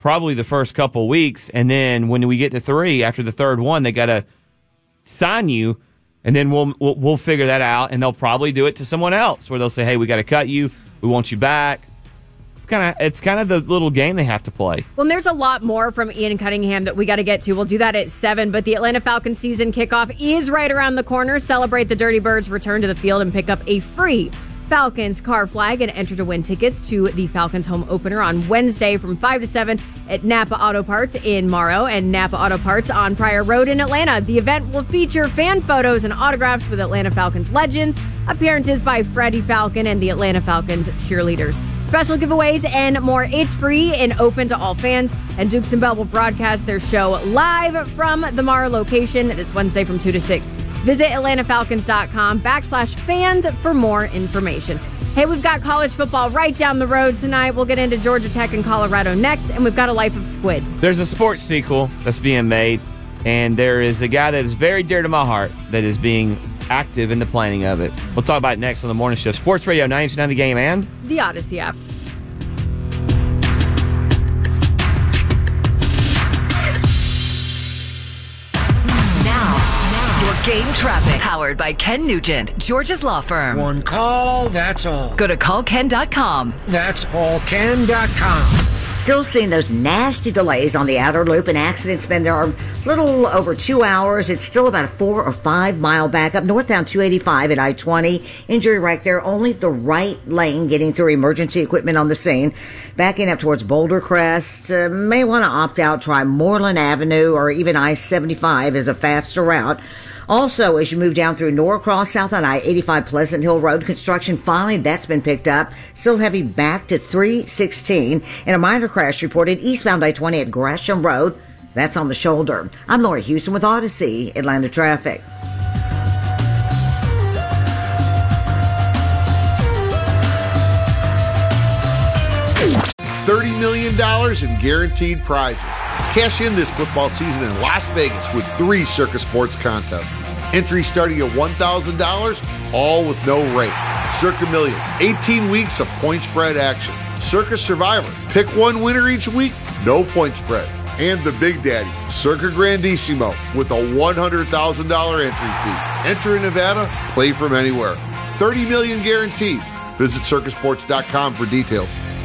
probably the first couple weeks, and then when we get to 3, after the third one, they got to sign you, and then we'll figure that out, and they'll probably do it to someone else where they'll say, hey, we got to cut you, we want you back. It's kind of the little game they have to play. Well, and there's a lot more from Ian Cunningham that we got to get to. We'll do that at 7, but the Atlanta Falcons season kickoff is right around the corner. Celebrate the Dirty Birds' return to the field and pick up a free Falcons car flag and enter to win tickets to the Falcons home opener on Wednesday from 5 to 7 at Napa Auto Parts in Morrow and Napa Auto Parts on Pryor Road in Atlanta. The event will feature fan photos and autographs with Atlanta Falcons legends, appearances by Freddie Falcon and the Atlanta Falcons cheerleaders, special giveaways, and more. It's free and open to all fans, and Dukes and Bell will broadcast their show live from the Morrow location this Wednesday from 2 to 6. Visit AtlantaFalcons.com/fans for more information. Hey, we've got college football right down the road tonight. We'll get into Georgia Tech and Colorado next, and we've got a Life of Squid. There's a sports sequel that's being made, and there is a guy that is very dear to my heart that is being active in the planning of it. We'll talk about it next on the morning show. Sports Radio 92.9 The Game and the Odyssey app. Game traffic. Powered by Ken Nugent, Georgia's law firm. One call, that's all. Go to callken.com. That's allken.com. Still seeing those nasty delays on the outer loop, and accidents been there a little over 2 hours. It's still about a 4 or 5 mile backup northbound 285 at I-20. Injury right there. Only the right lane getting through. Emergency equipment on the scene. Backing up towards Boulder Crest. May want to opt out. Try Moreland Avenue or even I-75 as a faster route. Also, as you move down through Norcross, south on I-85 Pleasant Hill Road, construction finally, that's been picked up. Still heavy back to 316. And a minor crash reported eastbound I-20 at Gresham Road. That's on the shoulder. I'm Lori Houston with Odyssey, Atlanta Traffic. $30 million in guaranteed prizes. Cash in this football season in Las Vegas with 3 Circus Sports contests. Entry starting at $1,000, all with no rate. Circa Million, 18 weeks of point spread action. Circus Survivor, pick one winner each week, no point spread. And the Big Daddy, Circa Grandissimo, with a $100,000 entry fee. Enter in Nevada, play from anywhere. $30 million guaranteed. Visit circusports.com for details.